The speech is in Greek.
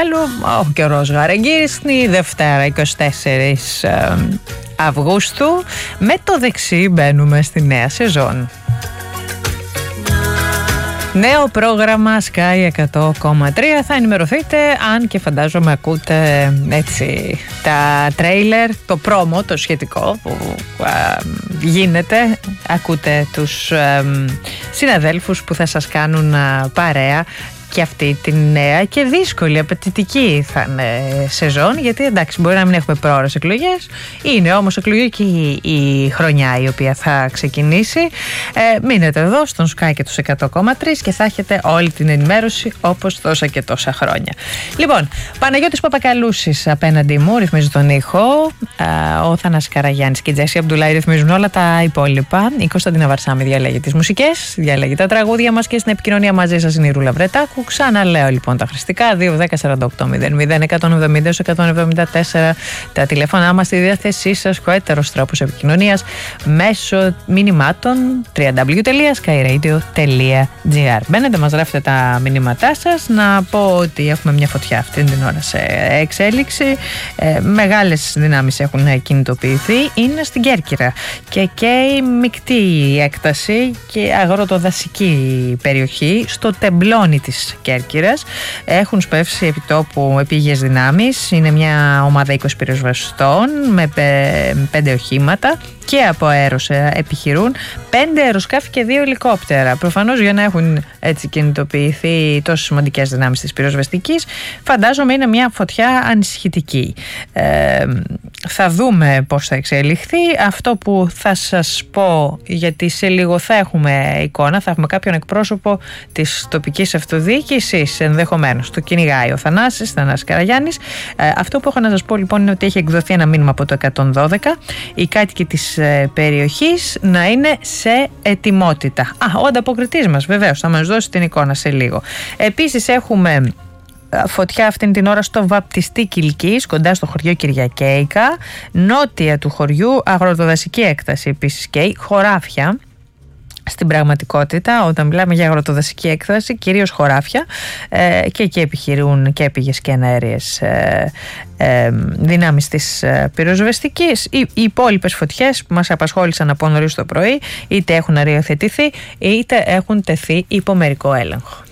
Παπακαλού. Ο καιρός γαραγγίσνει, Δευτέρα 24 Αυγούστου. Με το δεξί μπαίνουμε στη νέα σεζόν. Νέο πρόγραμμα Sky 100,3. Θα ενημερωθείτε, αν και φαντάζομαι ακούτε έτσι τα τρέιλερ, το πρόμο, το σχετικό που γίνεται. Ακούτε τους συναδέλφους που θα σας κάνουν παρέα και αυτή τη νέα και δύσκολη, απαιτητική θα είναι σεζόν, γιατί εντάξει μπορεί να μην έχουμε πρόωρες εκλογές, είναι όμως εκλογική η χρονιά η οποία θα ξεκινήσει. Μείνετε εδώ στον Sky και τους 100,3 και θα έχετε όλη την ενημέρωση όπως τόσα και τόσα χρόνια. Λοιπόν, Παναγιώτης Παπακαλούσης απέναντι μου ρυθμίζει τον ήχο, ο Θανάσης Καραγιάννης και η Τζέσι Αμπτουλάη ρυθμίζουν όλα τα υπόλοιπα. Η Κωνσταντίνα Βαρσάμι διαλέγει τις μουσικές, διαλέγει τα τραγούδια μας και στην επικοινωνία μαζί σας είναι η Ρούλα Βρετάκου. Ξαναλέω λοιπόν τα χρηστικά 2-10-48-00-174 τα τηλέφωνά μας στη διάθεσή σας, ο έτερος τρόπος επικοινωνίας μέσω μηνυμάτων www.skyradio.gr. Μπαίνετε, μας γράφετε τα μηνύματά σας. Να πω ότι έχουμε μια φωτιά αυτή την ώρα σε εξέλιξη. Μεγάλες δυνάμεις έχουν κινητοποιηθεί. Είναι στην Κέρκυρα και καίει μεικτή έκταση και αγροτοδασική περιοχή στο τεμπλόνι της Κέρκυρας. Έχουν σπεύσει επιτόπου επίγειες δυνάμεις. Είναι μια ομάδα 20 πυροσβεστών με 5 οχήματα και από αέρος επιχειρούν 5 αεροσκάφη και 2 ελικόπτερα. Προφανώς για να έχουν έτσι κινητοποιηθεί τόσο σημαντικές δυνάμεις της πυροσβεστικής, φαντάζομαι είναι μια φωτιά ανησυχητική. Θα δούμε πώς θα εξελιχθεί. Αυτό που θα σας πω, γιατί σε λίγο θα έχουμε εικόνα, θα έχουμε κάποιον εκπρόσωπο της τοπικής αυτοδιοίκησης ενδεχομένως. Το κυνηγάει ο Θανάσης Καραγιάννης. Αυτό που έχω να σας πω λοιπόν είναι ότι έχει εκδοθεί ένα μήνυμα από το 112. Οι κάτοικοι της περιοχής να είναι σε ετοιμότητα. Ο ανταποκριτής μας βεβαίως θα μας δώσει την εικόνα σε λίγο. Επίσης έχουμε φωτιά αυτήν την ώρα στο βαπτιστή Κιλκής, κοντά στο χωριό Κυριακέικα. Νότια του χωριού αγροτοδασική έκταση επίσης και χωράφια. Στην πραγματικότητα, όταν μιλάμε για αγροτοδασική έκταση, κυρίως χωράφια, και εκεί επιχειρούν και έπηγες και εναέριες δυνάμεις της πυροσβεστικής. Οι υπόλοιπες φωτιές που μας απασχόλησαν από νωρίς το πρωί, είτε έχουν αριοθετηθεί, είτε έχουν τεθεί υπό μερικό έλεγχο.